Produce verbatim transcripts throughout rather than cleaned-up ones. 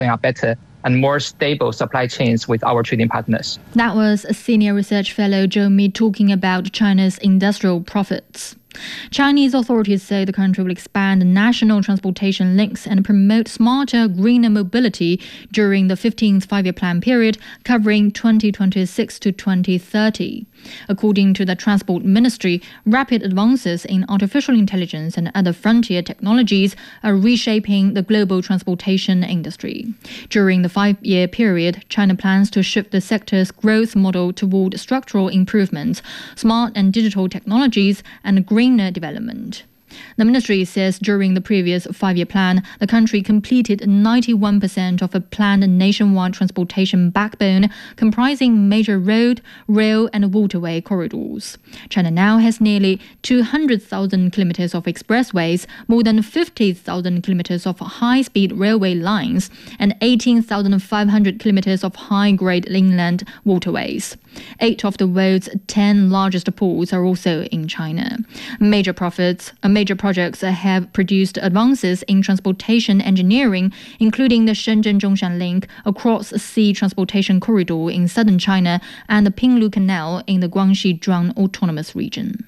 are better and more stable supply chains with our trading partners. That was Senior Research Fellow Zhou Mi talking about China's industrial profits. Chinese authorities say the country will expand national transportation links and promote smarter, greener mobility during the fifteenth five-year plan period, covering twenty twenty-six to twenty thirty. According to the Transport Ministry, rapid advances in artificial intelligence and other frontier technologies are reshaping the global transportation industry. During the five-year period, China plans to shift the sector's growth model toward structural improvements, smart and digital technologies, and greener development. The ministry says during the previous five-year plan, the country completed ninety-one percent of a planned nationwide transportation backbone comprising major road, rail and waterway corridors. China now has nearly two hundred thousand kilometers of expressways, more than fifty thousand kilometers of high-speed railway lines, and eighteen thousand five hundred kilometers of high-grade inland waterways. Eight of the world's ten largest ports are also in China. Major profits, uh, major projects have produced advances in transportation engineering, including the Shenzhen-Zhongshan Link, a cross-sea transportation corridor in southern China, and the Pinglu Canal in the Guangxi-Zhuang Autonomous Region.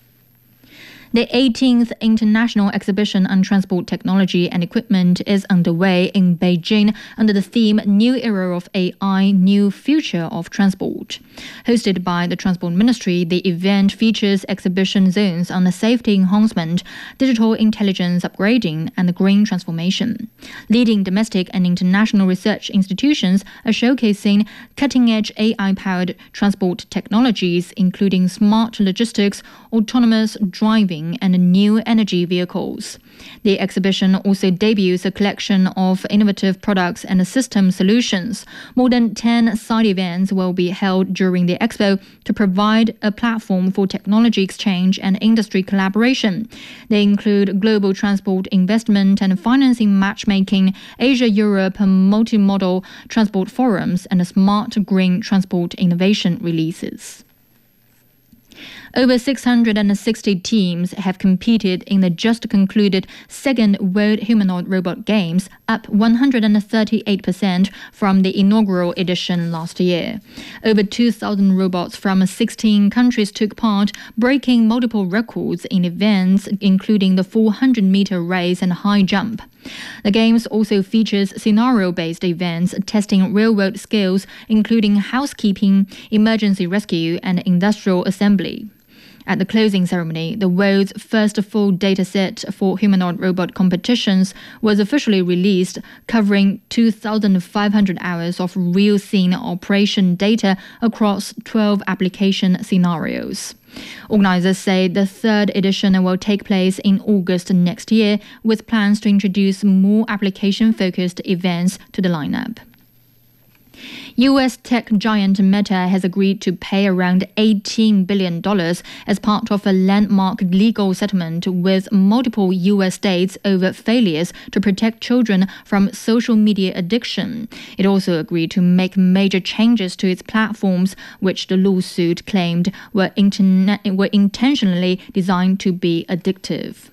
The eighteenth International Exhibition on Transport Technology and Equipment is underway in Beijing under the theme New Era of A I, New Future of Transport. Hosted by the Transport Ministry, the event features exhibition zones on the safety enhancement, digital intelligence upgrading, and green transformation. Leading domestic and international research institutions are showcasing cutting-edge A I-powered transport technologies, including smart logistics, autonomous driving, and new energy vehicles. The exhibition also debuts a collection of innovative products and system solutions. More than ten side events will be held during the expo to provide a platform for technology exchange and industry collaboration. They include global transport investment and financing matchmaking, Asia-Europe multimodal transport forums, and smart green transport innovation releases. Over six hundred sixty teams have competed in the just concluded second World Humanoid Robot Games, up one hundred thirty-eight percent from the inaugural edition last year. Over two thousand robots from sixteen countries took part, breaking multiple records in events including the four hundred meter race and high jump. The Games also features scenario-based events testing real-world skills, including housekeeping, emergency rescue, and industrial assembly. At the closing ceremony, the world's first full data set for humanoid robot competitions was officially released, covering two thousand five hundred hours of real scene operation data across twelve application scenarios. Organizers say the third edition will take place in August next year, with plans to introduce more application-focused events to the lineup. U S tech giant Meta has agreed to pay around eighteen billion dollars as part of a landmark legal settlement with multiple U S states over failures to protect children from social media addiction. It also agreed to make major changes to its platforms, which the lawsuit claimed were, interne- were intentionally designed to be addictive.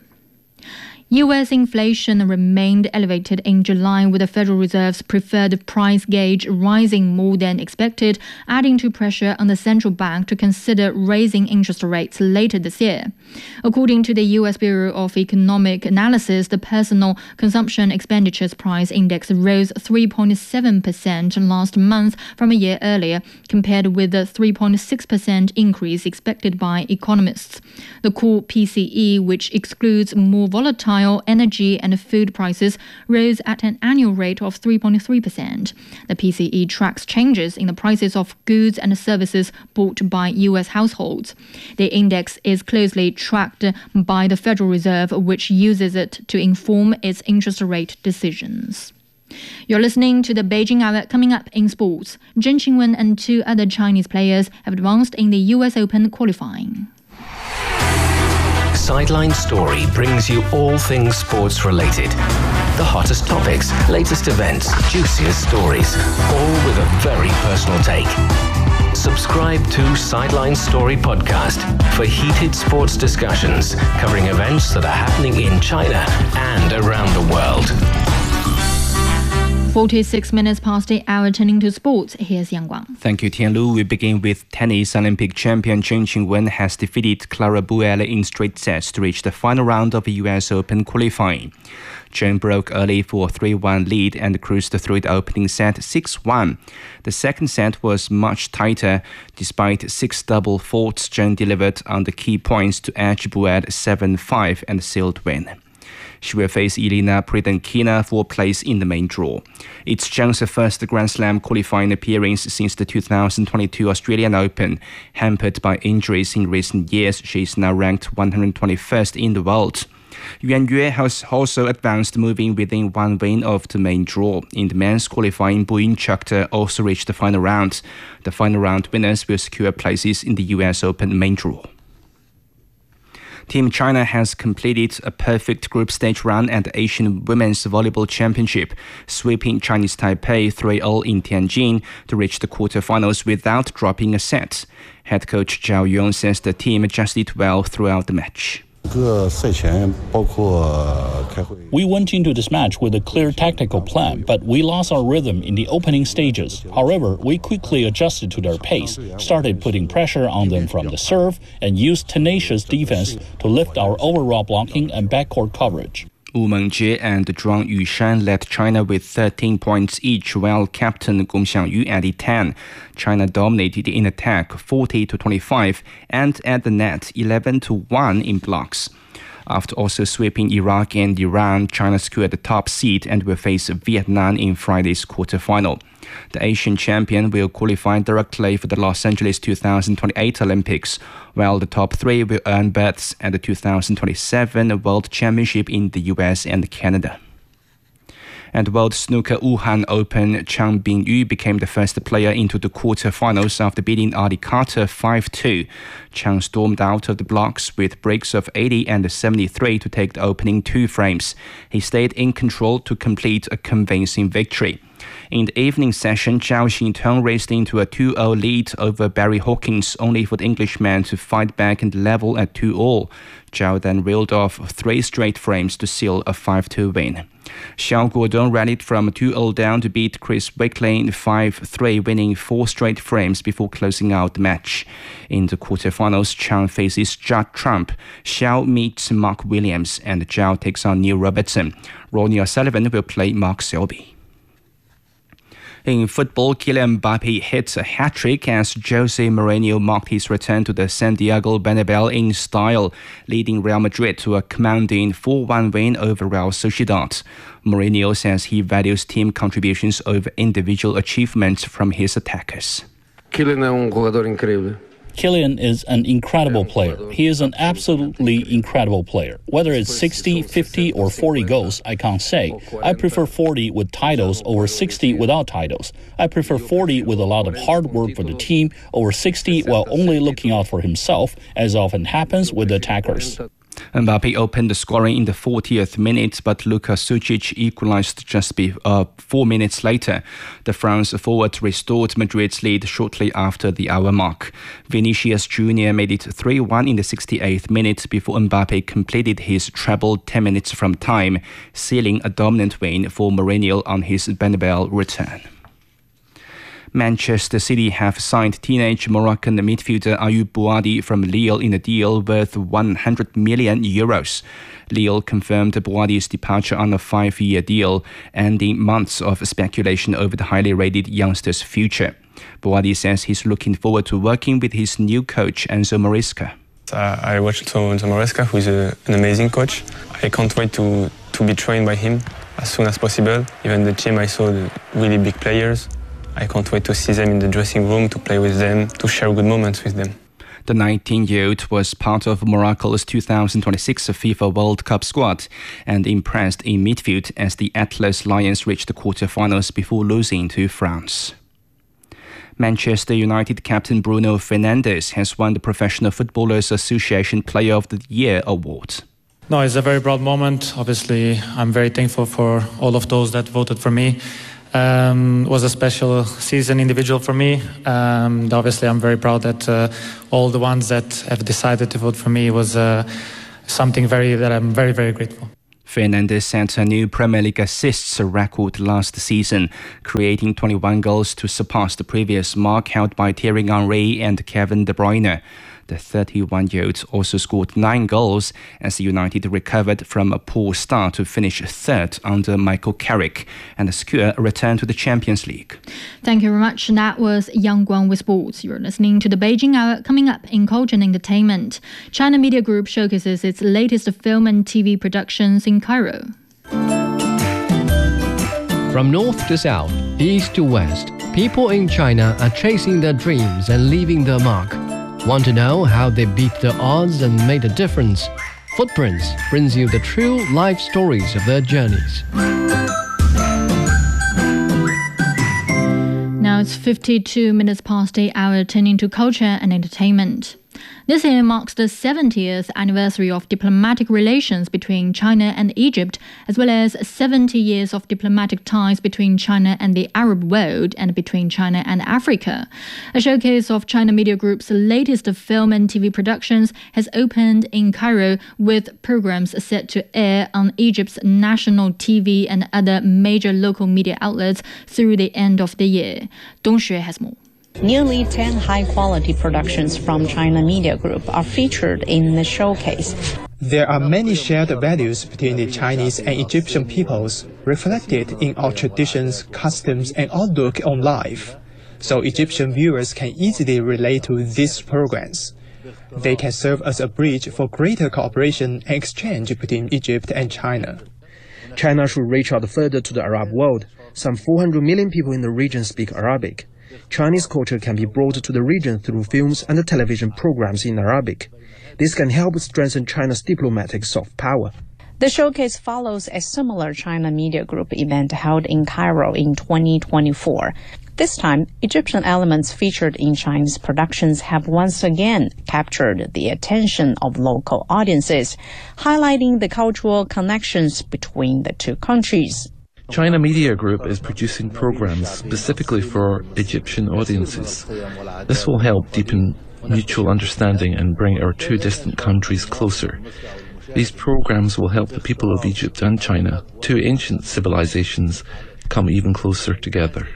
U S inflation remained elevated in July, with the Federal Reserve's preferred price gauge rising more than expected, adding to pressure on the central bank to consider raising interest rates later this year. According to the U S Bureau of Economic Analysis, the personal consumption expenditures price index rose three point seven percent last month from a year earlier, compared with the three point six percent increase expected by economists. The core P C E, which excludes more volatile energy and food prices, rose at an annual rate of three point three percent. The P C E tracks changes in the prices of goods and services bought by U S households. The index is closely tracked by the Federal Reserve, which uses it to inform its interest rate decisions. You're listening to the Beijing Hour. Coming up in sports, Zheng Qingwen and two other Chinese players have advanced in the U S Open qualifying. Sideline Story brings you all things sports related. The hottest topics, latest events, juiciest stories, all with a very personal take. Subscribe to Sideline Story podcast for heated sports discussions covering events that are happening in China and around the world. forty-six minutes past the hour, turning to sports. Here's Yang Guang. Thank you, Tianlu. We begin with tennis. Olympic champion Zheng Qinwen has defeated Clara Buelle in straight sets to reach the final round of the U S Open qualifying. Zheng broke early for a three one lead and cruised through the opening set six one. The second set was much tighter. Despite six double faults, Zheng delivered on the key points to edge Buelle seven five and sealed win. She will face Elena Pridankina for place in the main draw. It's Zheng's first Grand Slam qualifying appearance since the two thousand twenty-two Australian Open. Hampered by injuries in recent years, she is now ranked one hundred twenty-first in the world. Yuan Yue has also advanced, moving within one win of the main draw. In the men's qualifying, Bu Yingchuk also reached the final round. The final round winners will secure places in the U S Open main draw. Team China has completed a perfect group stage run at the Asian Women's Volleyball Championship, sweeping Chinese Taipei three nil in Tianjin to reach the quarterfinals without dropping a set. Head coach Zhao Yong says the team adjusted well throughout the match. We went into this match with a clear tactical plan, but we lost our rhythm in the opening stages. However, we quickly adjusted to their pace, started putting pressure on them from the serve, and used tenacious defense to lift our overall blocking and backcourt coverage. Wu Mengjie and Zhuang Yushan led China with thirteen points each, while captain Gong Xiangyu added ten. China dominated in attack forty to twenty-five and at the net eleven to one in blocks. After also sweeping Iraq and Iran, China secured the top seed and will face Vietnam in Friday's quarterfinal. The Asian champion will qualify directly for the Los Angeles two thousand twenty-eight Olympics, while the top three will earn berths at the two thousand twenty-seven World Championship in the U S and Canada. At World Snooker Wuhan Open, Chang Bingyu became the first player into the quarterfinals after beating Ali Carter five two. Chang stormed out of the blocks with breaks of eighty and seventy-three to take the opening two frames. He stayed in control to complete a convincing victory. In the evening session, Zhao Xintong raced into a two nil lead over Barry Hawkins, only for the Englishman to fight back and level at two all. Zhao then reeled off three straight frames to seal a five two win. Xiao Guodong rallied from two nil down to beat Chris Wakelin five three, winning four straight frames before closing out the match. In the quarterfinals, Chang faces Judd Trump, Xiao meets Mark Williams, and Zhao takes on Neil Robertson. Ronnie O'Sullivan will play Mark Selby. In football, Kylian Mbappe hit a hat-trick as Jose Mourinho marked his return to the Santiago Bernabeu in style, leading Real Madrid to a commanding four one win over Real Sociedad. Mourinho says he values team contributions over individual achievements from his attackers. Kylian es un jugador increíble. Kylian is an incredible player. He is an absolutely incredible player. Whether it's sixty, fifty, or forty goals, I can't say. I prefer forty with titles over sixty without titles. I prefer forty with a lot of hard work for the team over sixty while only looking out for himself, as often happens with the attackers. Mbappe opened the scoring in the fortieth minute, but Luka Sucic equalized just be, uh, four minutes later. The France forward restored Madrid's lead shortly after the hour mark. Vinicius Junior made it three one in the sixty-eighth minute before Mbappe completed his treble ten minutes from time, sealing a dominant win for Mourinho on his Bernabeu return. Manchester City have signed teenage Moroccan midfielder Ayoub Bouadi from Lille in a deal worth one hundred million euros. Lille confirmed Bouadi's departure on a five-year deal, ending months of speculation over the highly rated youngster's future. Bouadi says he's looking forward to working with his new coach, Enzo Maresca. Uh, I watched Enzo Maresca, who is a, an amazing coach. I can't wait to, to be trained by him as soon as possible. Even the team, I saw the really big players. I can't wait to see them in the dressing room, to play with them, to share good moments with them. The nineteen-year-old was part of Morocco's two thousand twenty-six FIFA World Cup squad and impressed in midfield as the Atlas Lions reached the quarterfinals before losing to France. Manchester United captain Bruno Fernandes has won the Professional Footballers Association Player of the Year award. No, it's a very proud moment. Obviously, I'm very thankful for all of those that voted for me. Um, it was a special season individual for me. Um, obviously, I'm very proud that uh, all the ones that have decided to vote for me was uh, something very that I'm very, very grateful. Fernandes set a new Premier League assists record last season, creating twenty-one goals to surpass the previous mark held by Thierry Henry and Kevin De Bruyne. The thirty-one-year-old also scored nine goals as United recovered from a poor start to finish third under Michael Carrick and secure a return to the Champions League. Thank you very much. That was Yang Guang with sports. You're listening to the Beijing Hour. Coming up in culture and entertainment, China Media Group showcases its latest film and T V productions in Cairo. From north to south, east to west, people in China are chasing their dreams and leaving their mark. Want to know how they beat the odds and made a difference? Footprints brings you the true life stories of their journeys. Now it's fifty-two minutes past the hour, turning to culture and entertainment. This year marks the seventieth anniversary of diplomatic relations between China and Egypt, as well as seventy years of diplomatic ties between China and the Arab world and between China and Africa. A showcase of China Media Group's latest film and T V productions has opened in Cairo, with programs set to air on Egypt's national T V and other major local media outlets through the end of the year. Dong Xue has more. Nearly ten high-quality productions from China Media Group are featured in the showcase. There are many shared values between the Chinese and Egyptian peoples, reflected in our traditions, customs, and outlook on life. So Egyptian viewers can easily relate to these programs. They can serve as a bridge for greater cooperation and exchange between Egypt and China. China should reach out further to the Arab world. Some four hundred million people in the region speak Arabic. Chinese culture can be brought to the region through films and television programs in Arabic. This can help strengthen China's diplomatic soft power. The showcase follows a similar China Media Group event held in Cairo in twenty twenty-four. This time, Egyptian elements featured in Chinese productions have once again captured the attention of local audiences, highlighting the cultural connections between the two countries. China Media Group is producing programs specifically for Egyptian audiences. This will help deepen mutual understanding and bring our two distant countries closer. These programs will help the people of Egypt and China, two ancient civilizations, come even closer together.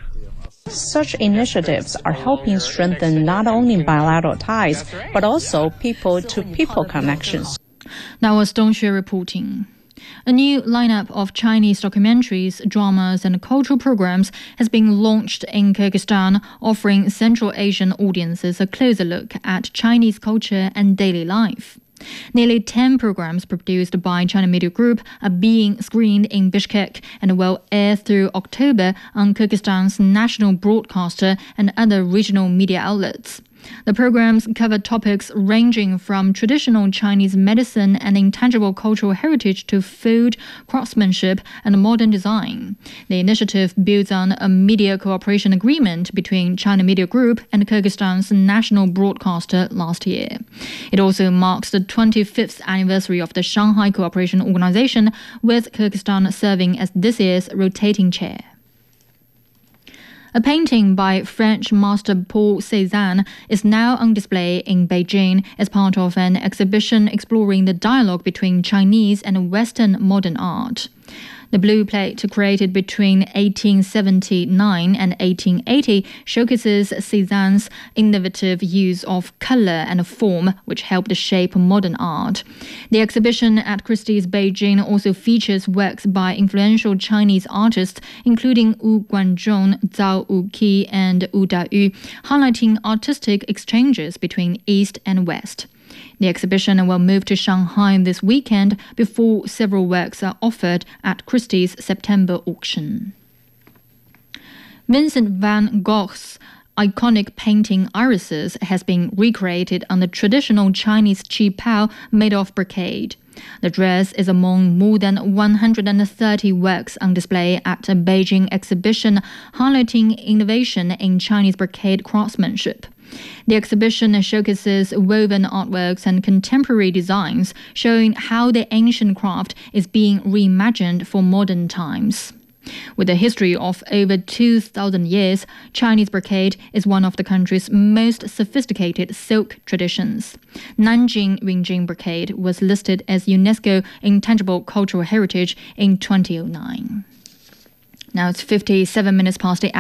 Such initiatives are helping strengthen not only bilateral ties, but also people-to-people connections. That was Dong Xue reporting. A new lineup of Chinese documentaries, dramas, and cultural programs has been launched in Kyrgyzstan, offering Central Asian audiences a closer look at Chinese culture and daily life. Nearly ten programs produced by China Media Group are being screened in Bishkek and will air through October on Kyrgyzstan's national broadcaster and other regional media outlets. The programs cover topics ranging from traditional Chinese medicine and intangible cultural heritage to food, craftsmanship, and modern design. The initiative builds on a media cooperation agreement between China Media Group and Kyrgyzstan's national broadcaster last year. It also marks the twenty-fifth anniversary of the Shanghai Cooperation Organization, with Kyrgyzstan serving as this year's rotating chair. A painting by French master Paul Cézanne is now on display in Beijing as part of an exhibition exploring the dialogue between Chinese and Western modern art. The blue plate, created between eighteen seventy-nine and eighteen eighty, showcases Cézanne's innovative use of color and form, which helped shape modern art. The exhibition at Christie's Beijing also features works by influential Chinese artists, including Wu Guanzhong, Zhao Wuqi, and Wu Dayu, highlighting artistic exchanges between East and West. The exhibition will move to Shanghai this weekend before several works are offered at Christie's September auction. Vincent van Gogh's iconic painting Irises has been recreated on the traditional Chinese qi pao made of brocade. The dress is among more than one hundred thirty works on display at a Beijing exhibition highlighting innovation in Chinese brocade craftsmanship. The exhibition showcases woven artworks and contemporary designs, showing how the ancient craft is being reimagined for modern times. With a history of over two thousand years, Chinese brocade is one of the country's most sophisticated silk traditions. Nanjing Yunjing brocade was listed as UNESCO Intangible Cultural Heritage in two thousand nine. Now it's fifty-seven minutes past the hour.